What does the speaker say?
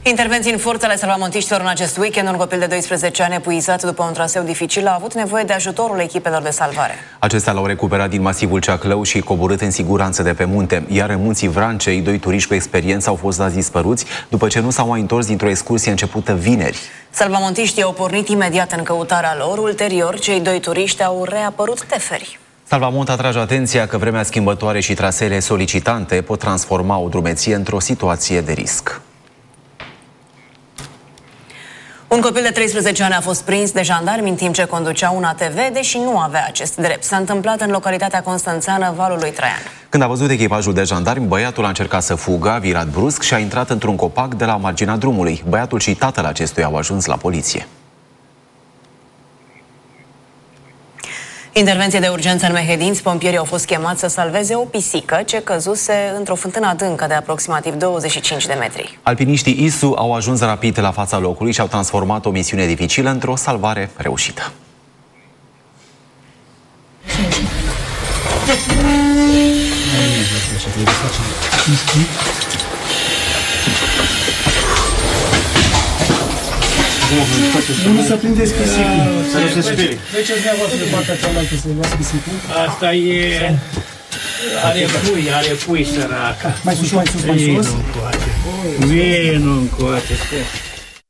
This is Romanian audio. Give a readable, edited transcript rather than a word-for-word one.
Intervenții în forță ale salvamontiștilor în acest weekend. Un copil de 12 ani epuizat după un traseu dificil a avut nevoie de ajutorul echipelor de salvare. Acestea l-au recuperat din masivul Ceaclău și coborât în siguranță de pe munte. Iar în munții Vrancei, 2 turiști cu experiență au fost dați dispăruți după ce nu s-au mai întors dintr-o excursie începută vineri. Salvamontiștii au pornit imediat în căutarea lor. Ulterior, cei 2 turiști au reapărut teferi. Salvamont atrage atenția că vremea schimbătoare și traseele solicitante pot transforma o drumeție într-o situație de risc. Un copil de 13 ani a fost prins de jandarmi în timp ce conducea un ATV, deși nu avea acest drept. S-a întâmplat în localitatea constanțeană Valul lui Traian. Când a văzut echipajul de jandarmi, băiatul a încercat să fugă, a virat brusc și a intrat într-un copac de la marginea drumului. Băiatul și tatăl acestuia au ajuns la poliție. Intervenție de urgență în Mehedinți. Pompierii au fost chemați să salveze o pisică ce căzuse într-o fântână adâncă de aproximativ 25 de metri. Alpiniștii ISU au ajuns rapid la fața locului și au transformat o misiune dificilă într-o salvare reușită. Nu să prindeți pisicul. Să nu se sperie. Treceți dumneavoastră de partea cealaltă să luați pisicul. Asta e... Are pui săraca. Mai sus, mai sus, mai sus. Vino încoate.